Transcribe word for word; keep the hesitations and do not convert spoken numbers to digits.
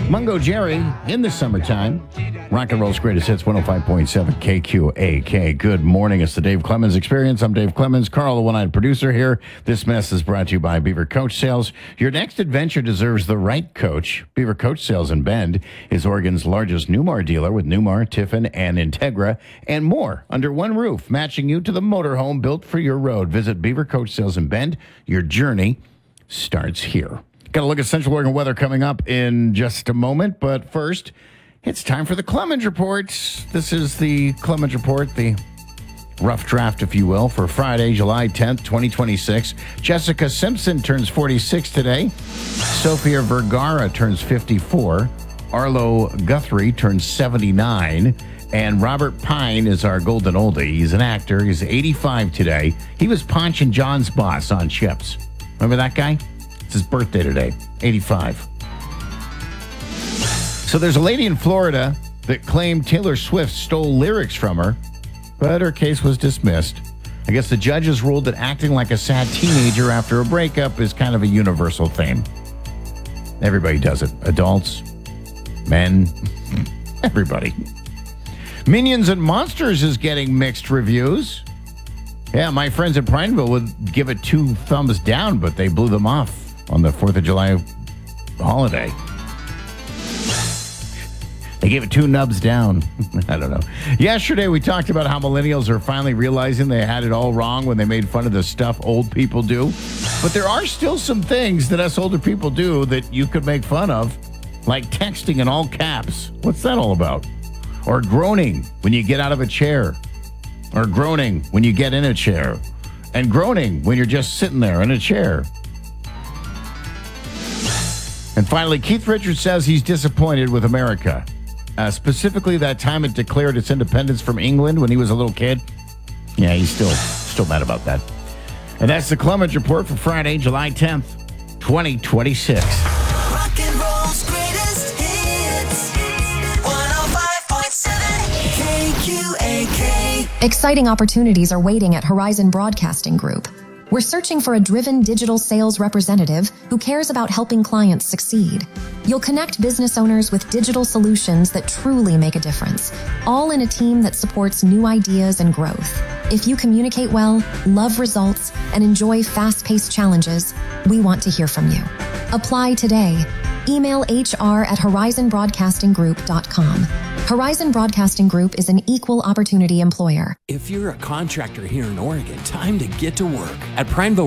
Mungo Jerry in the summertime. Rock and roll's greatest hits, one oh five point seven K Q A K. Good morning. It's the Dave Clemens Experience. I'm Dave Clemens. Carl, the one-eyed producer here. This mess is brought to you by Beaver Coach Sales. Your next adventure deserves the right coach. Beaver Coach Sales in Bend is Oregon's largest Newmar dealer with Newmar, Tiffin, and Integra, and more under one roof, matching you to the motorhome built for your road. Visit Beaver Coach Sales in Bend. Your journey starts here. Got to look at Central Oregon weather coming up in just a moment, but first, it's time for the Clemens Report. This is the Clemens Report, the rough draft, if you will, for Friday, July tenth, twenty twenty-six. Jessica Simpson turns forty-six today. Sofia Vergara turns fifty-four. Arlo Guthrie turns seventy-nine. And Robert Pine is our golden oldie. He's an actor. He's eighty-five today. He was Ponch and John's boss on Chips. Remember that guy? It's his birthday today, eighty-five. So there's a lady in Florida that claimed Taylor Swift stole lyrics from her, but her case was dismissed. I guess the judges ruled that acting like a sad teenager after a breakup is kind of a universal theme. Everybody does it. Adults, men, everybody. Minions and Monsters is getting mixed reviews. Yeah, my friends at Prineville would give it two thumbs down, but they blew them off on the fourth of July holiday. They gave it two nubs down. I don't know. Yesterday, we talked about how millennials are finally realizing they had it all wrong when they made fun of the stuff old people do. But there are still some things that us older people do that you could make fun of, like texting in all caps. What's that all about? Or groaning when you get out of a chair. Or groaning when you get in a chair. And groaning when you're just sitting there in a chair. And finally, Keith Richards says he's disappointed with America. Uh, specifically, that time it declared its independence from England when he was a little kid. Yeah, he's still still mad about that. And that's the Clemens Report for Friday, July tenth, twenty twenty-six. Rock and roll's greatest hits. one oh five point seven K Q A K. Exciting opportunities are waiting at Horizon Broadcasting Group. We're searching for a driven digital sales representative who cares about helping clients succeed. You'll connect business owners with digital solutions that truly make a difference, all in a team that supports new ideas and growth. If you communicate well, love results, and enjoy fast-paced challenges, we want to hear from you. Apply today. Email H R at horizon broadcasting group dot com. Horizon Broadcasting Group is an equal opportunity employer. If you're a contractor here in Oregon, time to get to work. At Prineville